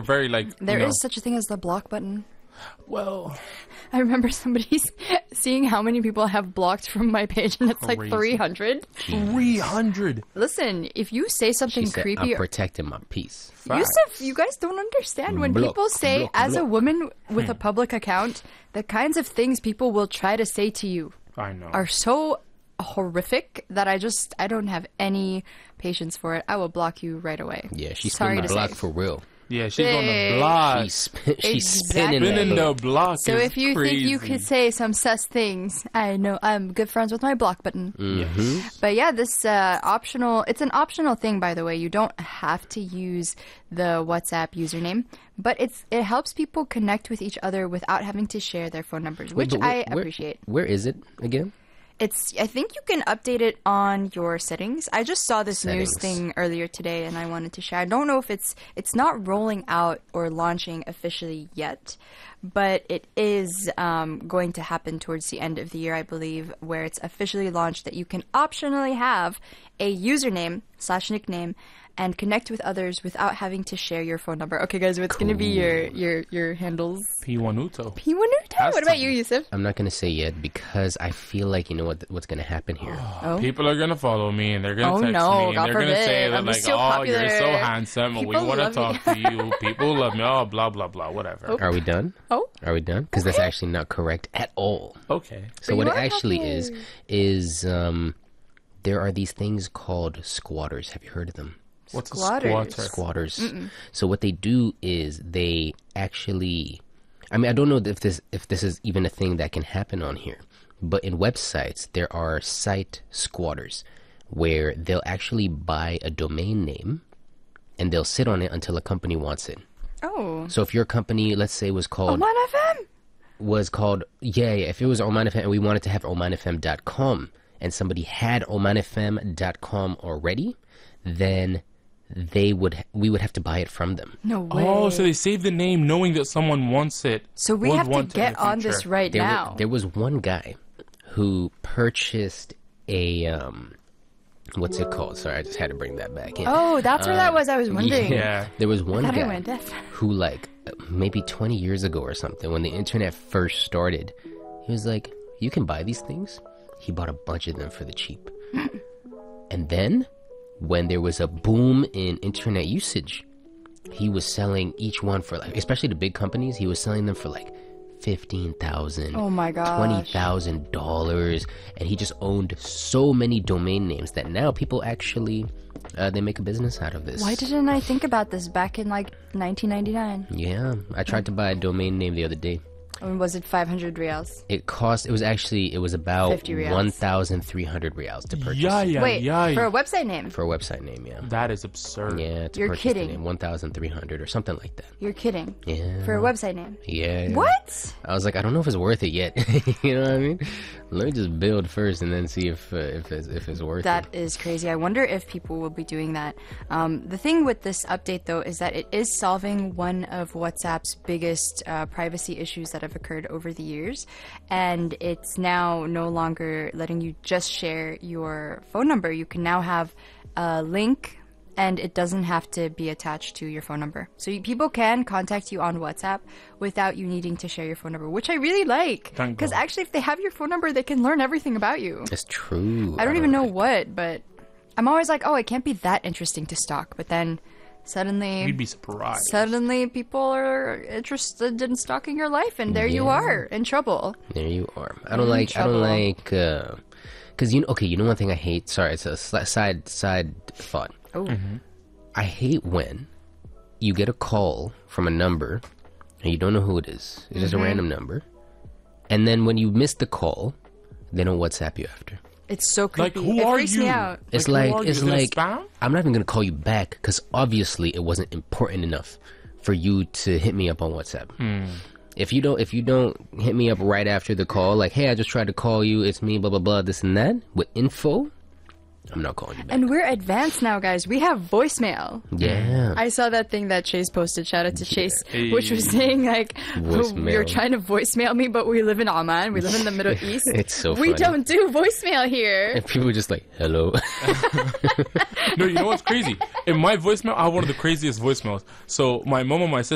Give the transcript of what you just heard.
very like. There is such a thing as the block button. Well, I remember somebody seeing how many people have blocked from my page, and it's like Crazy. 300. 300. Listen, if you say something She said, creepy, I'm protecting my peace. Yusuf, you guys don't understand. When Block, people say, block, as a block. woman with a public account, the kinds of things people will try to say to you I know. are so horrific that I don't have any patience for it. I will block you right away. Yeah, she's Sorry spinning the to block say. for real. Yeah, she's on the Hey. block. She's Exactly. spinning Spinning that the block. So is if you crazy. think you could say some sus things, I know I'm good friends with my block button. Yes. But yeah, this optional, it's an optional thing, by the way. You don't have to use the WhatsApp username, but it helps people connect with each other without having to share their phone numbers, which But I appreciate. Where is it again? I think you can update it on your settings. I just saw this news Settings. thing earlier today and I wanted to share. I don't know if it's not rolling out or launching officially yet, but it is going to happen towards the end of the year, I believe, where it's officially launched that you can optionally have a username / nickname and connect with others without having to share your phone number. Okay, guys, what's going to be your handles? P1uto. P1uto. Has What to about be. you, Yusuf? I'm not gonna say yet because I feel like you know what's gonna happen here. Oh. People are gonna follow me and they're gonna Oh, text no, me and God they're gonna forbid. say that I'm like, just so oh, you're so popular. handsome, we People want to love talk me. to you. People love me. Oh, blah blah blah, whatever. Are we done? Oh. Are we done? Because that's actually not correct at all. Okay. So But what you it are actually helping. is there are these things called squatters. Have you heard of them? What's Squatters. a squatter? Squatters. So what they do is they actually, I mean, I don't know if this is even a thing that can happen on here, but in websites there are site squatters where they'll actually buy a domain name and they'll sit on it until a company wants it. Oh. So if your company, let's say, was called Oman FM? if it was Oman FM and we wanted to have omanfm.com and somebody had omanfm.com already, then we would have to buy it from them. No way. Oh, so they save the name knowing that someone wants it. So we would have to want it in get the on future. this right now. There was one guy who purchased a what's it called? Sorry, I just had to bring that back in. Oh, that's where that was. I was wondering. Yeah. There was one I thought I guy went deaf. who, like, maybe 20 years ago or something, when the internet first started, he was like, you can buy these things. He bought a bunch of them for the cheap. And then, when there was a boom in internet usage, he was selling each one for, like, especially the big companies, he was selling them for like $15,000, Oh my gosh. $20,000, and he just owned so many domain names that now people actually they make a business out of this. Why didn't I think about this back in like 1999? Yeah, I tried to buy a domain name the other day. I mean, was it 500 reals? It was about 50 reals. 1,300 reals to purchase. Yeah, Wait, yeah. for a website name? For a website name, yeah. That is absurd. Yeah, to You're purchase kidding. the name, 1,300 or something like that. You're kidding. Yeah. For a website name? Yeah. What? I was like, I don't know if it's worth it yet. You know what I mean? Let me just build first and then see if it's worth That it. is crazy. I wonder if people will be doing that. The thing with this update, though, is that it is solving one of WhatsApp's biggest privacy issues that have occurred over the years. And it's now no longer letting you just share your phone number. You can now have a link, and it doesn't have to be attached to your phone number. So people can contact you on WhatsApp without you needing to share your phone number, which I really like. Thank Because God. actually, if they have your phone number, they can learn everything about you. It's true. I don't even know what, but I'm always like, oh, it can't be that interesting to stalk. But then suddenly, You'd be surprised. people are interested in stalking your life, and there you Yeah. are in trouble. There you are. I don't like, because you know one thing I hate. Sorry, it's a side thought. Oh, I hate when you get a call from a number and you don't know who it is. It's just a random number. And then when you miss the call, they don't WhatsApp you after. it's so Like, creepy. who It are freaks you? me out. It's who like are you? it's Is it a like spam? I'm not even gonna call you back because obviously it wasn't important enough for you to hit me up on WhatsApp. If you don't hit me up right after the call, like, hey, I just tried to call you, it's me, blah blah blah, this and that, with info, I'm not calling you back. And we're advanced now, guys. We have voicemail. Yeah. I saw that thing that Chase posted. Shout out to Chase, Hey. which was saying like, Voicemail. you're trying to voicemail me, but we live in Oman. We live in the Middle East. It's so We funny. don't do voicemail here. And people are just like, hello. No, you know what's crazy? In my voicemail, I have one of the craziest voicemails. So my mom and my sister